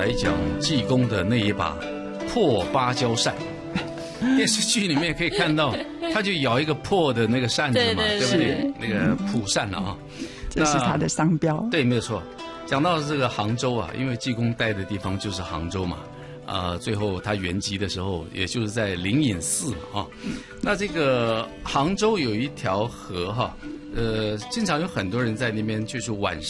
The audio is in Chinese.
来讲济公的那一把破芭蕉扇。电视剧里面可以看到，他就摇一个破的那个扇子嘛，对不对？那个蒲扇啊， 这是他的商标。 对，没有错。讲到这个杭州啊，因为济公待的地方就是杭州嘛，最后他圆寂的时候，也就是在灵隐寺啊。那这个杭州有一条河哈，经常有很多人在那边就是晚上。